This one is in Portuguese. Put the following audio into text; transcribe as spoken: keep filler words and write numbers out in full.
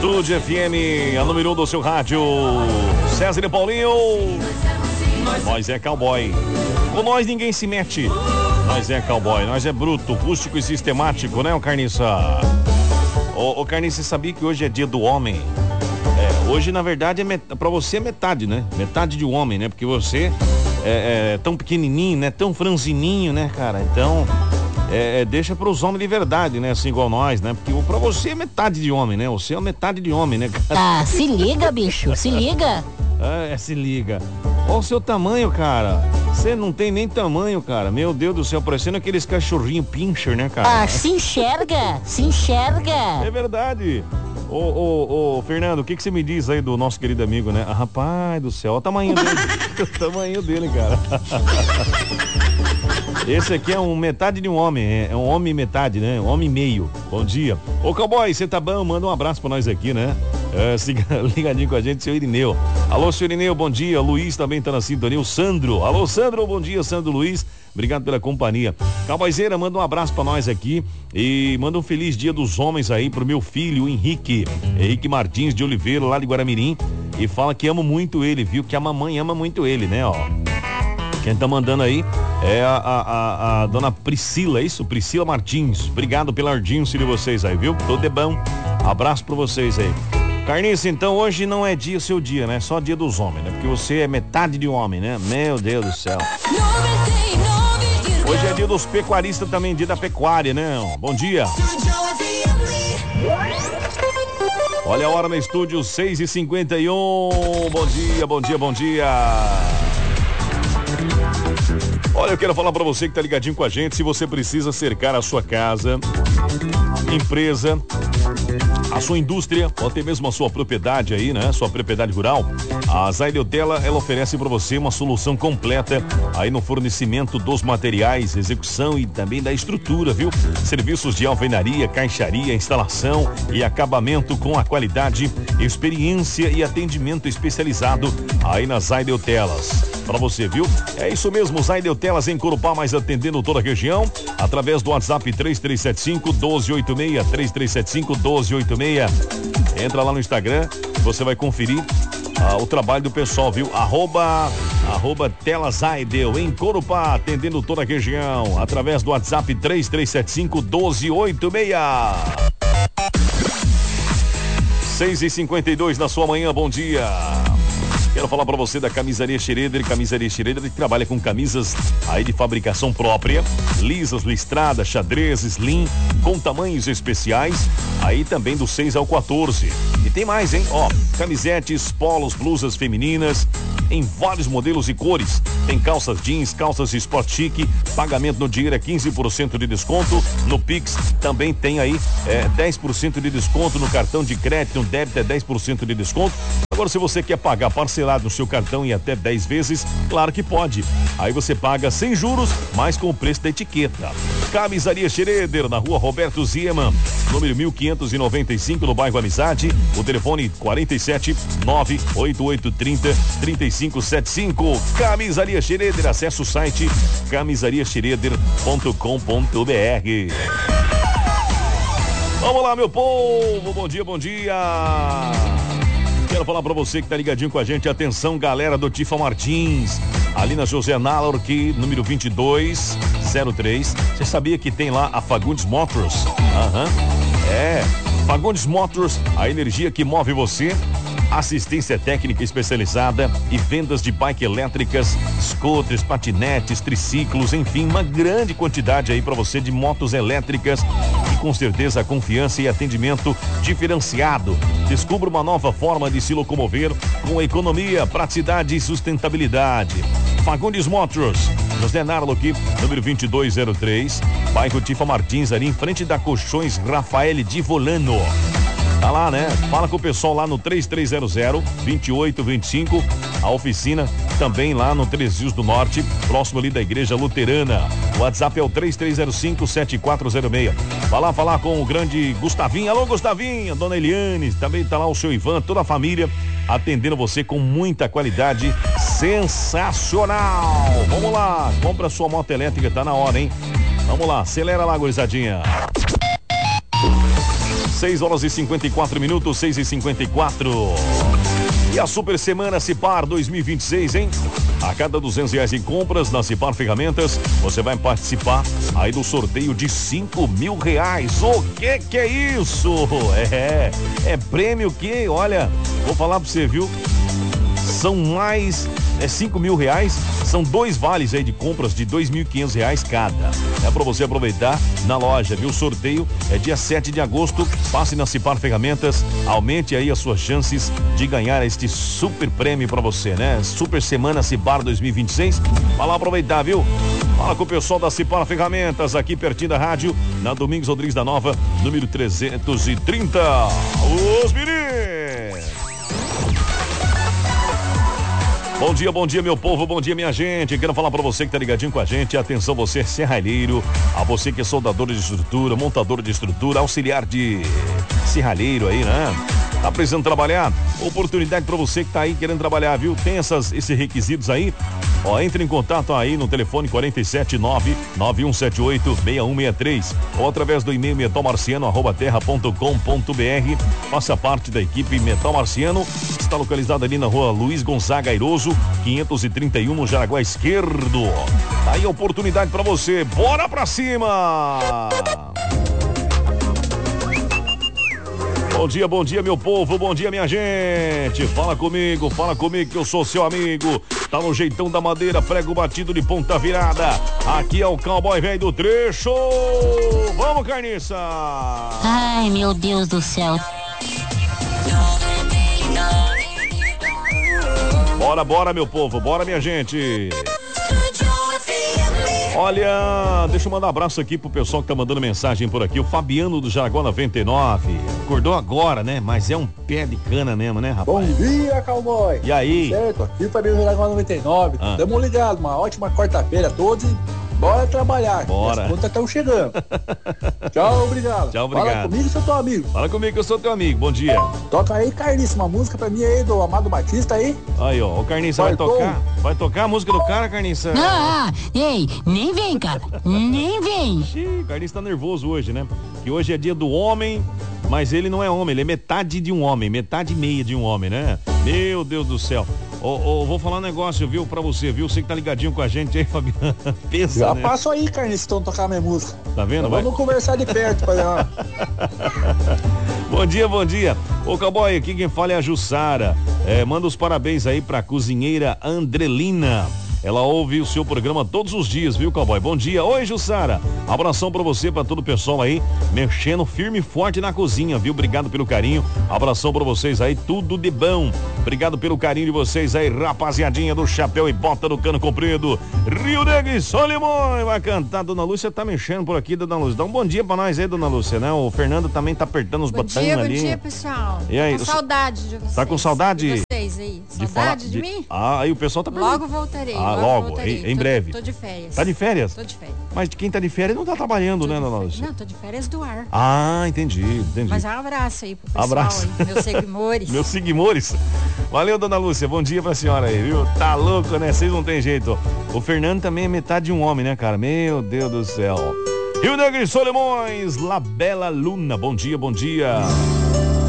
Atitude F M, a número um do seu rádio. César e Paulinho. Nós é cowboy. Com nós ninguém se mete. Nós é cowboy, nós é bruto, rústico e sistemático, né, o Carniça? Ô, ô Carniça, você sabia que hoje é dia do homem? É, hoje, na verdade, é met... pra você é metade, né? Metade de homem, né? Porque você é, é tão pequenininho, né? Tão franzininho, né, cara? Então, é, deixa pros homens de verdade, né? Assim, igual nós, né? Porque pra você é metade de homem, né? Você é metade de homem, né, cara? Ah, se liga, bicho, se liga. É, se liga. Olha o seu tamanho, cara. Você não tem nem tamanho, cara. Meu Deus do céu, parecendo aqueles cachorrinhos pincher, né, cara? Ah, se enxerga, se enxerga. É verdade. Ô, ô, ô, Fernando, o que que você me diz aí do nosso querido amigo, né? Ah, rapaz do céu, olha o tamanho dele. O tamanho dele, cara. Esse aqui é um metade de um homem, é um homem metade, né? Um homem meio. Bom dia. Ô, cowboy, você tá bom? Manda um abraço pra nós aqui, né? É, siga, ligadinho com a gente, seu Irineu. Alô, seu Irineu, bom dia. Luiz também tá na sintonia. O Sandro. Alô, Sandro, bom dia, Sandro Luiz. Obrigado pela companhia. Cowboyzeira, manda um abraço pra nós aqui e manda um feliz dia dos homens aí pro meu filho, Henrique. Henrique Martins de Oliveira, lá de Guaramirim. E fala que amo muito ele, viu? Que a mamãe ama muito ele, né, ó. Quem tá mandando aí é a, a, a, a dona Priscila, é isso? Priscila Martins. Obrigado pela audiência de vocês aí, viu? Tudo de bom. Abraço pra vocês aí. Carniça, então hoje não é dia seu dia, né? Só dia dos homens, né? Porque você é metade de homem, né? Meu Deus do céu. Hoje é dia dos pecuaristas também, dia da pecuária, né? Bom dia. Olha a hora no estúdio, seis e cinquenta e um. Bom dia, bom dia, bom dia. Olha, eu quero falar pra você que tá ligadinho com a gente, se você precisa cercar a sua casa, empresa, a sua indústria, ou até mesmo a sua propriedade aí, né? Sua propriedade rural, a Zaidel-Tela, ela oferece para você uma solução completa aí no fornecimento dos materiais, execução e também da estrutura, viu? Serviços de alvenaria, caixaria, instalação e acabamento com a qualidade, experiência e atendimento especializado aí nas Zaidel-Telas. Pra você, viu? É isso mesmo, Zaidel-Telas em Corupá, mas atendendo toda a região, através do WhatsApp três três sete cinco, um dois oito seis, três três sete cinco, um dois oito seis. Entra lá no Instagram, você vai conferir ah, o trabalho do pessoal, viu? Arroba, arroba Telazaidel em Corupá, atendendo toda a região, através do WhatsApp três três sete cinco, um dois oito seis. seis e cinquenta e dois na sua manhã, bom dia. Quero falar pra você da Camisaria Schroeder. Camisaria Schroeder que trabalha com camisas aí de fabricação própria, lisas, listradas, xadrez, slim, com tamanhos especiais, aí também do seis ao quatorze. E tem mais, hein? Ó, camisetes, polos, blusas femininas, em vários modelos e cores. Tem calças jeans, calças sport chic, pagamento no dinheiro é quinze por cento de desconto. No Pix também tem aí é, dez por cento de desconto no cartão de crédito, no débito é dez por cento de desconto. Agora, se você quer pagar parcelado no seu cartão em até dez vezes, claro que pode. Aí você paga sem juros, mas com o preço da etiqueta. Camisaria Schroeder, na rua Roberto Zieman, número mil quinhentos e noventa e cinco, no bairro Amizade. O telefone quarenta e sete, nove oito oito três zero, três cinco sete cinco. Camisaria Schroeder, acesse o site camisaria schroeder ponto com ponto b r. Vamos lá, meu povo, bom dia, bom dia. Quero falar pra você que tá ligadinho com a gente, atenção galera do Tifa Martins, ali na José Nalorque, número vinte e dois zero três. Você sabia que tem lá a Fagundes Motors? Aham, uhum. É, Fagundes Motors, a energia que move você. Assistência técnica especializada e vendas de bike elétricas, scooters, patinetes, triciclos, enfim, uma grande quantidade aí para você de motos elétricas e com certeza confiança e atendimento diferenciado. Descubra uma nova forma de se locomover com economia, praticidade e sustentabilidade. Fagundes Motors, José Narlock, número vinte e dois zero três, bairro Tifa Martins, ali em frente da Colchões Rafael de Volano. Tá lá, né? Fala com o pessoal lá no três três zero zero, dois oito dois cinco. A oficina também lá no Três Rios do Norte, próximo ali da Igreja Luterana. O WhatsApp é o três três zero cinco, sete quatro zero seis. Vai lá falar com o grande Gustavinho. Alô, Gustavinho, dona Eliane, também tá lá o seu Ivan, toda a família atendendo você com muita qualidade. Sensacional! Vamos lá, compra sua moto elétrica, tá na hora, hein? Vamos lá, acelera lá, gurizadinha. seis horas e cinquenta e quatro minutos, seis e cinquenta e quatro. E a Super Semana Cipar dois mil e vinte e seis, hein? A cada duzentos reais em compras na Cipar Ferramentas, você vai participar aí do sorteio de cinco mil reais. O que que é isso? É, é prêmio que, olha, vou falar pra você, viu? São mais, é cinco mil reais, são dois vales aí de compras de dois mil e quinhentos reais cada. É pra você aproveitar na loja, viu? O sorteio é dia sete de agosto, passe na Cipar Ferramentas, aumente aí as suas chances de ganhar este super prêmio pra você, né? Super Semana Cipar dois mil e vinte e seis, vai lá aproveitar, viu? Fala com o pessoal da Cipar Ferramentas, aqui pertinho da rádio, na Domingos Rodrigues da Nova, número trezentos e trinta. Os meninos! Bom dia, bom dia, meu povo, bom dia, minha gente. Quero falar pra você que tá ligadinho com a gente. Atenção, você serralheiro, a você que é soldador de estrutura, montador de estrutura, auxiliar de serralheiro aí, né? Tá precisando trabalhar? Oportunidade pra você que tá aí querendo trabalhar, viu? Tem essas, esses requisitos aí. Ó, entre em contato aí no telefone quarenta e sete nove nove um sete oito seis um seis três ou através do e-mail metalmarciano arroba terra ponto com ponto br. Faça parte da equipe Metal Marciano. Está localizado ali na rua Luiz Gonzaga Airoso, quinhentos e trinta e um, no Jaraguá Esquerdo. Tá aí a oportunidade pra você. Bora pra cima! Bom dia, bom dia, meu povo, bom dia, minha gente. Fala comigo, fala comigo que eu sou seu amigo. Tá no jeitão da madeira, prego batido de ponta virada. Aqui é o cowboy velho do trecho. Vamos, carniça! Ai, meu Deus do céu. Bora, bora, meu povo, bora, minha gente. Olha, deixa eu mandar um abraço aqui pro pessoal que tá mandando mensagem por aqui. O Fabiano do Jaraguá noventa e nove. Acordou agora, né? Mas é um pé de cana mesmo, né, rapaz? Bom dia, cowboy. E aí? Certo, aqui o Fabiano do Jaraguá noventa e nove. Ah. Tamo ligado, uma ótima quarta-feira a todos e bora trabalhar. Bora. As contas estão chegando. Tchau, obrigado. Tchau, obrigado. Fala comigo, sou teu amigo. Fala comigo que eu sou teu amigo, bom dia. Toca aí, Carniça, uma música pra mim aí do Amado Batista aí. Aí, ó, o Carniça vai Faltou. tocar? Vai tocar a música do cara, Carniça? Ah, ei, nem vem, cara. Nem vem. Xiii, o Carniça tá nervoso hoje, né? Que hoje é dia do homem, mas ele não é homem, ele é metade de um homem, metade e meia de um homem, né? Meu Deus do céu. Ô, ô, vou falar um negócio, viu, pra você, viu? Você que tá ligadinho com a gente aí, Fabiano. Pensa, Já né? passo aí, Carniça, então tocar minha música. Tá vendo? Vai. Vamos conversar de perto pra lá. Bom dia, bom dia. Ô, cowboy, aqui quem fala é a Jussara. É, manda os parabéns aí pra cozinheira Andrelina. Ela ouve o seu programa todos os dias, viu, cowboy? Bom dia. Oi, Jussara. Abração pra você, pra todo o pessoal aí, mexendo firme e forte na cozinha, viu? Obrigado pelo carinho. Abração pra vocês aí, tudo de bom. Obrigado pelo carinho de vocês aí, rapaziadinha do chapéu e bota do cano comprido. Rio Negro e Solimões vai cantar. Dona Lúcia tá mexendo por aqui, Dona Lúcia. Dá um bom dia pra nós aí, Dona Lúcia, né? O Fernando também tá apertando os Bom botões dia, ali. bom dia, pessoal. E aí, Tô com você- saudade de vocês. Tá com saudade? De vocês aí. De falar- Saudade de, mim? Ah, aí o pessoal tá perguntando. Logo voltarei. Ah, logo, logo, voltarei. em- em Tô- breve. Tô de férias. Tá de férias? Tô de férias. Mas quem tá de férias não tá trabalhando, Tô né, de Dona férias. Lúcia? Não, tô de férias do ar. Ah, entendi, entendi. Mas é um abraço aí pro pessoal Abraço. aí, meus seguidores. Meus seguidores. Valeu, Dona Lúcia. Bom dia pra senhora aí, viu? Tá louco, né? Vocês não tem jeito. O Fernando também é metade de um homem, né, cara? Meu Deus do céu. Rio Negro e Solimões, La Bela Luna. Bom dia, bom dia.